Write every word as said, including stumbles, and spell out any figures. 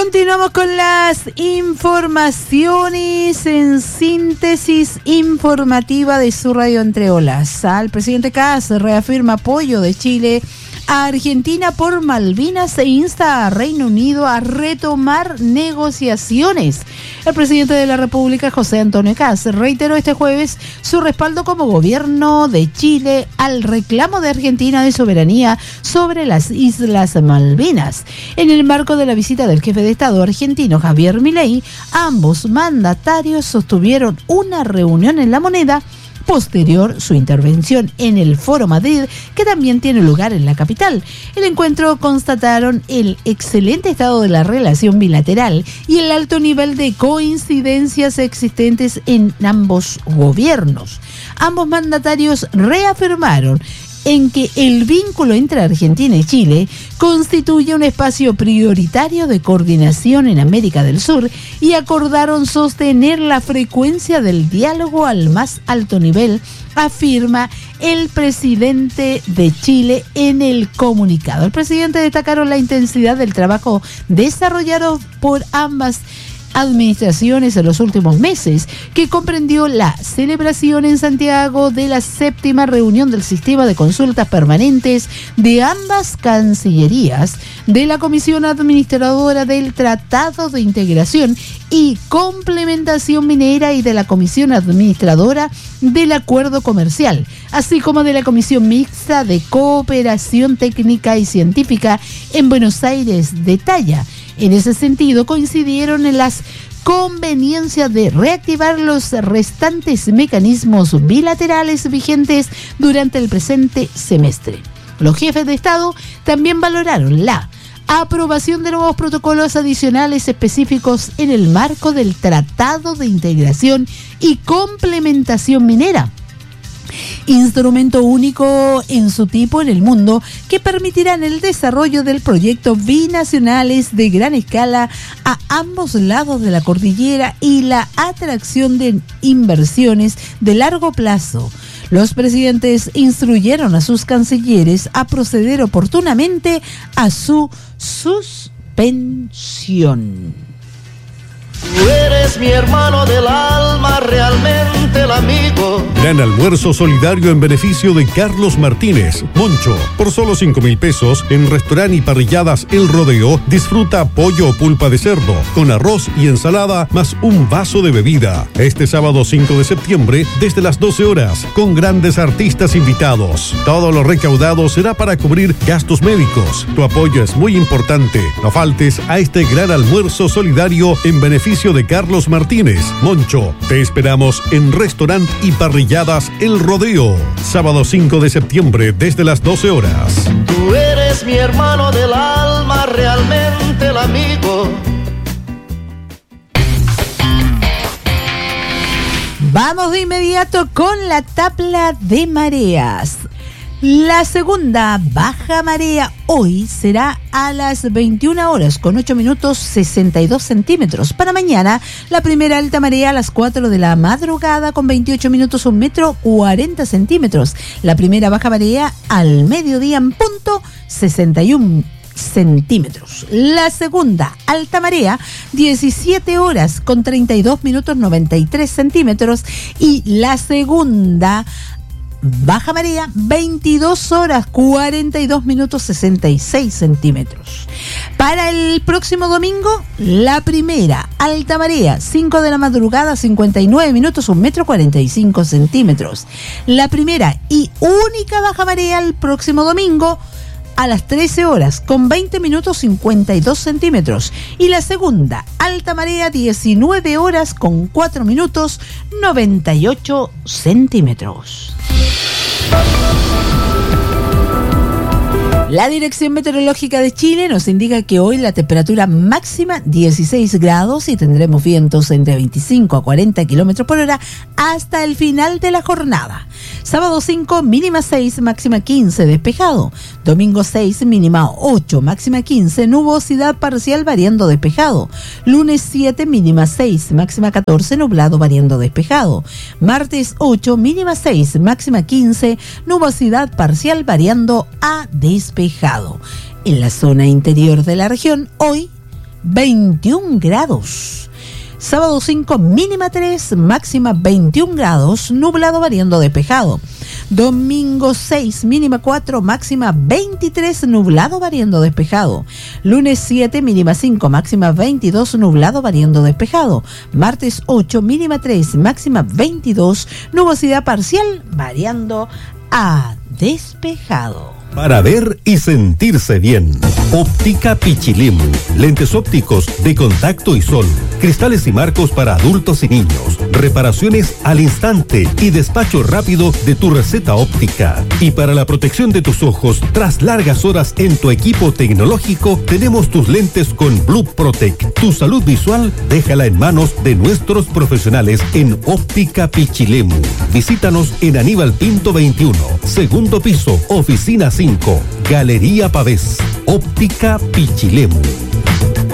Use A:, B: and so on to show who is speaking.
A: Continuamos con las informaciones en síntesis informativa de su radio Entre Olas. El presidente Kast reafirma apoyo de Chile a Argentina por Malvinas e insta a Reino Unido a retomar negociaciones. El presidente de la República, José Antonio Kast, reiteró este jueves su respaldo como gobierno de Chile al reclamo de Argentina de soberanía sobre las Islas Malvinas. En el marco de la visita del jefe de Estado argentino, Javier Milei, ambos mandatarios sostuvieron una reunión en La Moneda posterior su intervención en el Foro Madrid, que también tiene lugar en la capital. El encuentro constataron el excelente estado de la relación bilateral y el alto nivel de coincidencias existentes en ambos gobiernos. Ambos mandatarios reafirmaron en que el vínculo entre Argentina y Chile constituye un espacio prioritario de coordinación en América del Sur y acordaron sostener la frecuencia del diálogo al más alto nivel, afirma el presidente de Chile en el comunicado. El presidente destacaron la intensidad del trabajo desarrollado por ambas administraciones en los últimos meses, que comprendió la celebración en Santiago de la séptima reunión del sistema de consultas permanentes de ambas cancillerías, de la Comisión Administradora del Tratado de Integración y Complementación Minera y de la Comisión Administradora del Acuerdo Comercial, así como de la Comisión Mixta de Cooperación Técnica y Científica en Buenos Aires de Talla. En ese sentido, coincidieron en las conveniencias de reactivar los restantes mecanismos bilaterales vigentes durante el presente semestre. Los jefes de Estado también valoraron la aprobación de nuevos protocolos adicionales específicos en el marco del Tratado de Integración y Complementación Minera, instrumento único en su tipo en el mundo que permitirán el desarrollo del proyecto binacionales de gran escala a ambos lados de la cordillera y la atracción de inversiones de largo plazo. Los presidentes instruyeron a sus cancilleres a proceder oportunamente a su suspensión.
B: Tú eres mi hermano del alma, realmente el amigo.
C: Gran almuerzo solidario en beneficio de Carlos Martínez, Moncho. Por solo cinco mil pesos, en restaurante y parrilladas El Rodeo, disfruta pollo o pulpa de cerdo, con arroz y ensalada, más un vaso de bebida. Este sábado cinco de septiembre, desde las doce horas, con grandes artistas invitados. Todo lo recaudado será para cubrir gastos médicos. Tu apoyo es muy importante. No faltes a este gran almuerzo solidario en beneficio de Carlos Martínez, Moncho. Te esperamos en Restaurant y Parrilladas El Rodeo, sábado cinco de septiembre desde las doce horas.
B: Tú eres mi hermano del alma, realmente el amigo.
A: Vamos de inmediato con la tabla de mareas. La segunda baja marea hoy será a las veintiuna horas con ocho minutos sesenta y dos centímetros. Para mañana, la primera alta marea a las cuatro de la madrugada con veintiocho minutos un metro cuarenta centímetros. La primera baja marea al mediodía en punto sesenta y un centímetros. La segunda alta marea diecisiete horas con treinta y dos minutos noventa y tres centímetros y la segunda baja marea, veintidós horas, cuarenta y dos minutos, sesenta y seis centímetros. Para el próximo domingo, la primera alta marea, cinco de la madrugada, cincuenta y nueve minutos, un metro, cuarenta y cinco centímetros. La primera y única baja marea el próximo domingo, a las trece horas, con veinte minutos, cincuenta y dos centímetros. Y la segunda alta marea, diecinueve horas, con cuatro minutos, noventa y ocho centímetros. La Dirección Meteorológica de Chile nos indica que hoy la temperatura máxima dieciséis grados y tendremos vientos entre veinticinco a cuarenta kilómetros por hora hasta el final de la jornada. Sábado cinco, mínima seis, máxima quince, despejado. Domingo seis, mínima ocho, máxima quince, nubosidad parcial variando despejado. Lunes siete, mínima seis, máxima catorce, nublado variando despejado. Martes ocho, mínima seis, máxima quince, nubosidad parcial variando a despejado. En la zona interior de la región, hoy veintiún grados. Sábado cinco, mínima tres, máxima veintiún grados, nublado variando despejado. Domingo seis, mínima cuatro, máxima veintitrés, nublado variando despejado. Lunes siete, mínima cinco, máxima veintidós, nublado variando despejado. Martes ocho, mínima tres, máxima veintidós, nubosidad parcial variando a despejado.
D: Para ver y sentirse bien. Óptica Pichilemu. Lentes ópticos de contacto y sol. Cristales y marcos para adultos y niños. Reparaciones al instante y despacho rápido de tu receta óptica. Y para la protección de tus ojos, tras largas horas en tu equipo tecnológico, tenemos tus lentes con Blue Protect. Tu salud visual, déjala en manos de nuestros profesionales en Óptica Pichilemu. Visítanos en Aníbal Pinto veintiuno, segundo piso, oficina cinco, Galería Pavés. Óptica Pichilemu.